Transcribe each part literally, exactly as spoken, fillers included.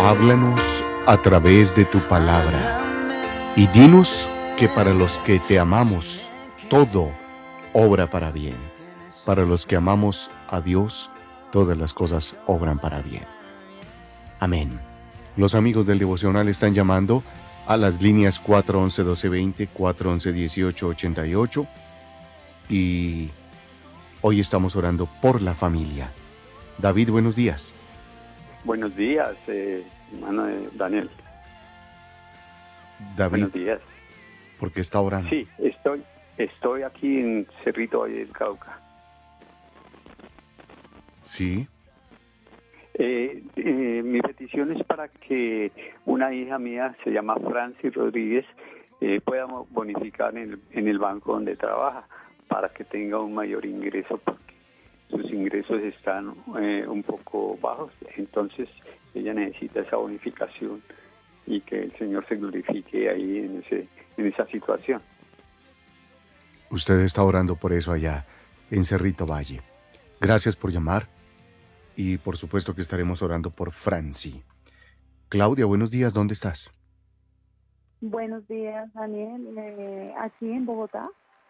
Háblanos a través de tu palabra y dinos que para los que te amamos, todo obra para bien. Para los que amamos a Dios, todas las cosas obran para bien. Amén. Los amigos del devocional están llamando a las líneas cuatro once, doce veinte, cuatro once, dieciocho ochenta y ocho y hoy estamos orando por la familia. David, buenos días. Buenos días, eh, hermano eh, Daniel. David, buenos días. ¿Por qué está orando? Sí, estoy, estoy aquí en Cerrito Valle del Cauca. Sí. Eh, eh, mi petición es para que una hija mía, se llama Francis Rodríguez, eh, pueda bonificar en el, en el banco donde trabaja para que tenga un mayor ingreso, porque sus ingresos están eh, un poco bajos, entonces ella necesita esa bonificación y que el Señor se glorifique ahí en, ese, en esa situación. Usted está orando por eso allá en Cerrito Valle. Gracias por llamar y por supuesto que estaremos orando por Franci. Claudia, buenos días, ¿dónde estás? Buenos días, Daniel. Eh, aquí en Bogotá.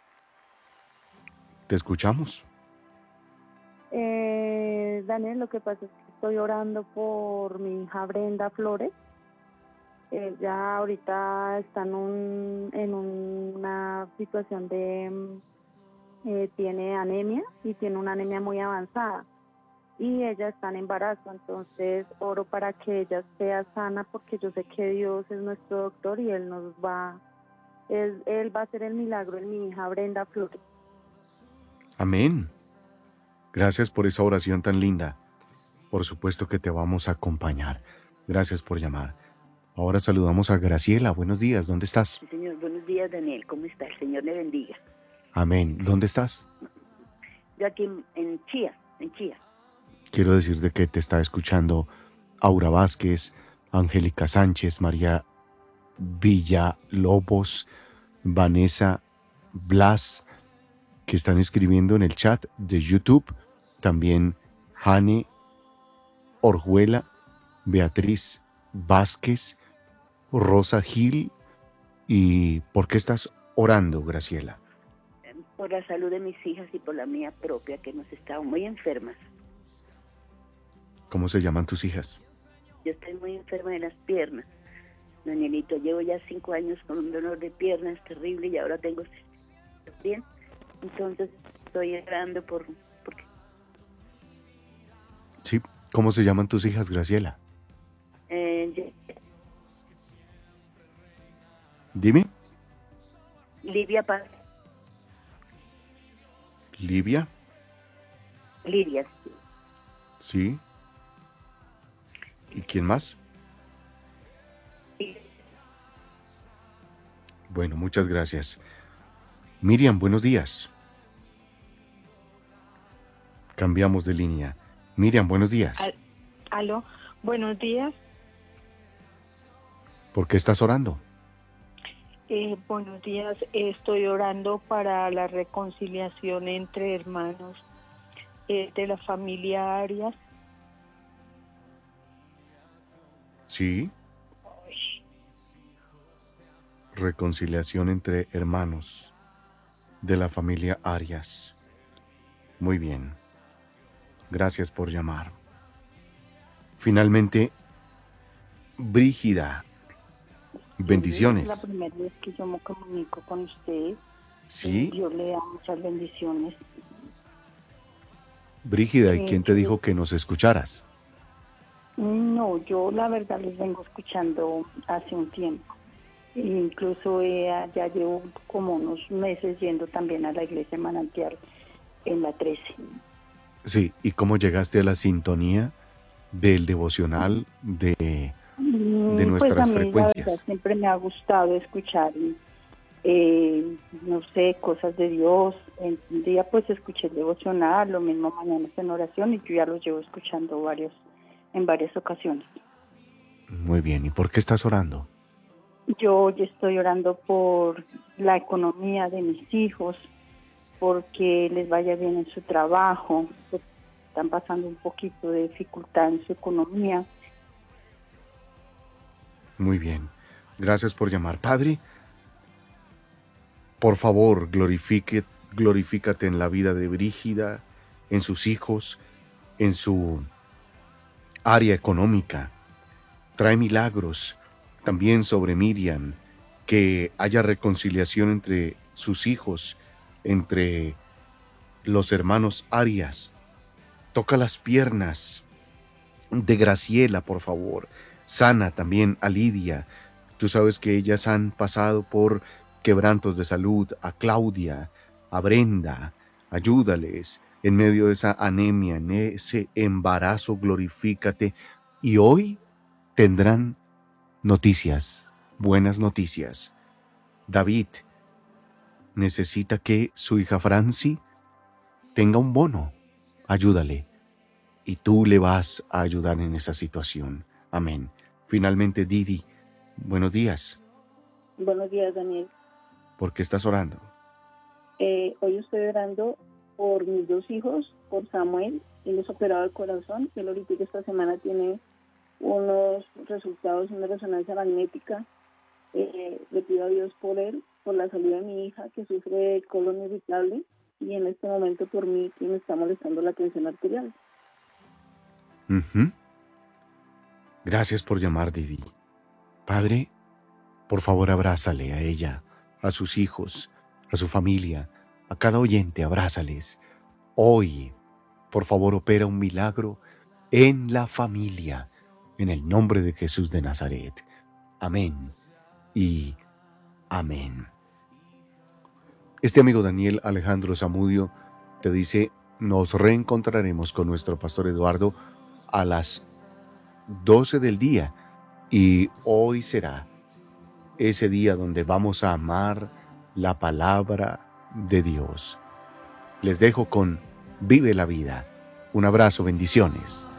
Te escuchamos. Eh, Daniel, lo que pasa es que estoy orando por mi hija Brenda Flores. Ella ahorita está en, un, en una situación de... Eh, tiene anemia y tiene una anemia muy avanzada. Y ella está en embarazo, entonces oro para que ella sea sana, porque yo sé que Dios es nuestro doctor y Él nos va, Él, él va a hacer el milagro en mi hija Brenda Flores. Amén. Gracias por esa oración tan linda. Por supuesto que te vamos a acompañar. Gracias por llamar. Ahora saludamos a Graciela. Buenos días, ¿dónde estás? Sí, señor, buenos días, Daniel. ¿Cómo está? El Señor le bendiga. Amén. ¿Dónde estás? Yo aquí en, en Chía, en Chía. Quiero decirte que te está escuchando Aura Vázquez, Angélica Sánchez, María Villalobos, Vanessa Blas, que están escribiendo en el chat de YouTube. También Jane Orjuela, Beatriz Vázquez, Rosa Gil. ¿Y por qué estás orando, Graciela? Por la salud de mis hijas y por la mía propia, que hemos estado muy enfermas. ¿Cómo se llaman tus hijas? Yo estoy muy enferma de las piernas, Danielito. Llevo ya cinco años con un dolor de piernas terrible y ahora tengo bien. Entonces estoy orando por... Porque... Sí. ¿Cómo se llaman tus hijas, Graciela? Eh, yo... Dime. Livia Paz. Livia. Lidia. Sí. ¿Y quién más? Sí. Bueno, muchas gracias. Miriam, buenos días. Cambiamos de línea. Miriam, buenos días. Al, aló, buenos días. ¿Por qué estás orando? Eh, buenos días. Estoy orando para la reconciliación entre hermanos eh, de la familia Arias. Sí. Reconciliación entre hermanos de la familia Arias. Muy bien. Gracias por llamar. Finalmente, Brígida. Bendiciones. Es la primera vez que yo me comunico con usted. Sí. Eh, yo le da muchas bendiciones. Brígida, ¿y Eh, quién te yo- dijo que nos escucharas? No, yo la verdad les vengo escuchando hace un tiempo. E incluso eh, ya llevo como unos meses yendo también a la iglesia Manantial en la trece. Sí, ¿y cómo llegaste a la sintonía del devocional de, de Mm, Pues a nuestras mí la verdad frecuencias? siempre me ha gustado escuchar, eh, no sé, cosas de Dios. En un día pues escuché el devocional, lo mismo mañana en oración, y yo ya lo llevo escuchando varios, en varias ocasiones. Muy bien, ¿y por qué estás orando? Yo ya estoy orando por la economía de mis hijos, porque les vaya bien en su trabajo, porque están pasando un poquito de dificultad en su economía. Muy bien. Gracias por llamar. Padre, por favor, glorifique, glorifícate en la vida de Brígida, en sus hijos, en su área económica. Trae milagros también sobre Miriam, que haya reconciliación entre sus hijos, entre los hermanos Arias. Toca las piernas de Graciela, por favor. Sana también a Lidia. Tú sabes que ellas han pasado por quebrantos de salud. A Claudia, a Brenda, ayúdales en medio de esa anemia, en ese embarazo, glorifícate. Y hoy tendrán noticias, buenas noticias. David necesita que su hija Franci tenga un bono. Ayúdale. Y tú le vas a ayudar en esa situación. Amén. Finalmente, Didi, buenos días. Buenos días, Daniel. ¿Por qué estás orando? Eh, hoy estoy orando por mis dos hijos, por Samuel, él es operado del corazón, él ahorita esta semana tiene unos resultados, una resonancia magnética. Eh, le pido a Dios por él, por la salud de mi hija que sufre de colon irritable y en este momento por mí que me está molestando la tensión arterial. Uh-huh. Gracias por llamar, Didi. Padre, por favor abrázale a ella, a sus hijos, a su familia, a cada oyente, abrázales. Hoy, por favor, opera un milagro en la familia, en el nombre de Jesús de Nazaret. Amén y amén. Este amigo Daniel Alejandro Zamudio te dice, nos reencontraremos con nuestro pastor Eduardo a las doce del día y hoy será ese día donde vamos a amar la palabra de Dios. Les dejo con Vive la Vida. Un abrazo, bendiciones.